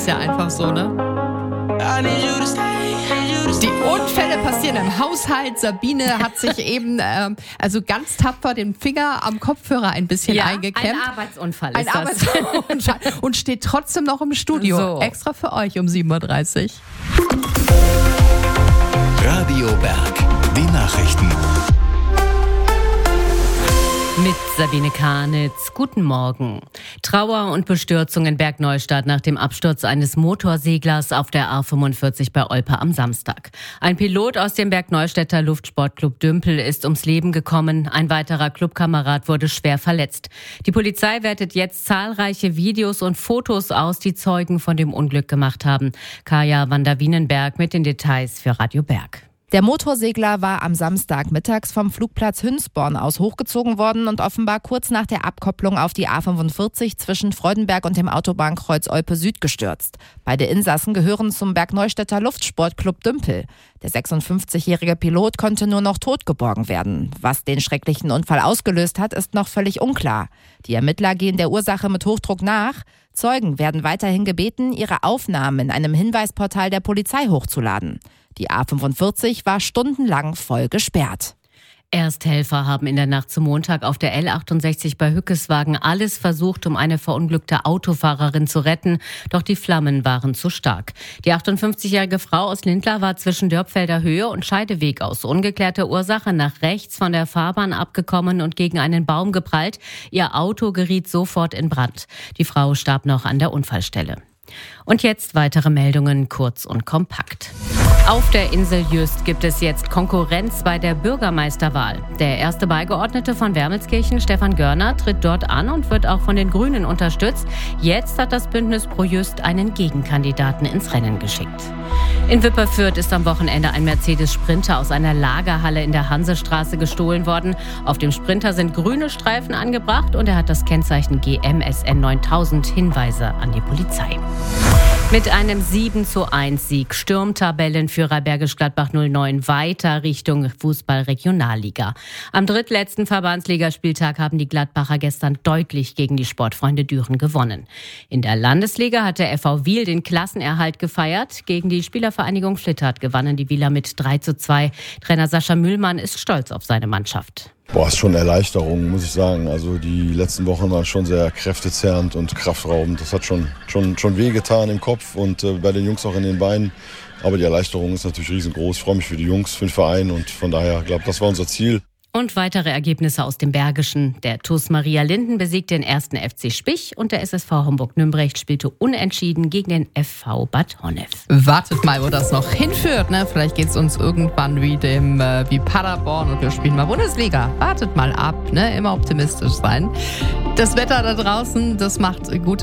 ja einfach so, ne? Die Unfälle passieren im Haushalt. Sabine hat sich eben also ganz tapfer den Finger am Kopfhörer ein bisschen eingeklemmt. Ein Arbeitsunfall ist das. Arbeitsunfall und steht trotzdem noch im Studio. So. Extra für euch um 7.30 Uhr. Radio Berg, die Nachrichten. Mit Sabine Karnitz. Guten Morgen. Trauer und Bestürzung in Bergneustadt nach dem Absturz eines Motorseglers auf der A45 bei Olpe am Samstag. Ein Pilot aus dem Bergneustädter Luftsportclub Dümpel ist ums Leben gekommen. Ein weiterer Clubkamerad wurde schwer verletzt. Die Polizei wertet jetzt zahlreiche Videos und Fotos aus, die Zeugen von dem Unglück gemacht haben. Kaya van der Wienenberg mit den Details für Radio Berg. Der Motorsegler war am Samstag mittags vom Flugplatz Hünsborn aus hochgezogen worden und offenbar kurz nach der Abkopplung auf die A45 zwischen Freudenberg und dem Autobahnkreuz Olpe Süd gestürzt. Beide Insassen gehören zum Bergneustädter Luftsportclub Dümpel. Der 56-jährige Pilot konnte nur noch tot geborgen werden. Was den schrecklichen Unfall ausgelöst hat, ist noch völlig unklar. Die Ermittler gehen der Ursache mit Hochdruck nach. Zeugen werden weiterhin gebeten, ihre Aufnahmen in einem Hinweisportal der Polizei hochzuladen. Die A45 war stundenlang voll gesperrt. Ersthelfer haben in der Nacht zum Montag auf der L68 bei Hückeswagen alles versucht, um eine verunglückte Autofahrerin zu retten, doch die Flammen waren zu stark. Die 58-jährige Frau aus Lindlar war zwischen Dörpfelder Höhe und Scheideweg aus ungeklärter Ursache nach rechts von der Fahrbahn abgekommen und gegen einen Baum geprallt. Ihr Auto geriet sofort in Brand. Die Frau starb noch an der Unfallstelle. Und jetzt weitere Meldungen, kurz und kompakt. Auf der Insel Jüst gibt es jetzt Konkurrenz bei der Bürgermeisterwahl. Der erste Beigeordnete von Wermelskirchen, Stefan Görner, tritt dort an und wird auch von den Grünen unterstützt. Jetzt hat das Bündnis Pro Jüst einen Gegenkandidaten ins Rennen geschickt. In Wipperfürth ist am Wochenende ein Mercedes Sprinter aus einer Lagerhalle in der Hansestraße gestohlen worden. Auf dem Sprinter sind grüne Streifen angebracht und er hat das Kennzeichen GMSN 9000. Hinweise an die Polizei. Mit einem 7:1 stürmt Tabellenführer Bergisch Gladbach 09 weiter Richtung Fußball-Regionalliga. Am drittletzten Verbandsligaspieltag haben die Gladbacher gestern deutlich gegen die Sportfreunde Düren gewonnen. In der Landesliga hat der FV Wiel den Klassenerhalt gefeiert. Gegen die Spielervereinigung Flittert gewannen die Wieler mit 3:2. Trainer Sascha Mühlmann ist stolz auf seine Mannschaft. Ist schon eine Erleichterung, muss ich sagen. Also die letzten Wochen waren schon sehr kräftezerrend und kraftraubend. Das hat schon wehgetan im Kopf und bei den Jungs auch in den Beinen. Aber die Erleichterung ist natürlich riesengroß. Ich freue mich für die Jungs, für den Verein und von daher, glaube ich, das war unser Ziel. Und weitere Ergebnisse aus dem Bergischen. Der TuS Maria Linden besiegte den 1. FC Spich und der SSV Homburg-Nümbrecht spielte unentschieden gegen den FV Bad Honnef. Wartet mal, wo das noch hinführt, ne? Vielleicht geht's uns irgendwann wie Paderborn und wir spielen mal Bundesliga. Wartet mal ab, ne? Immer optimistisch sein. Das Wetter da draußen, das macht gut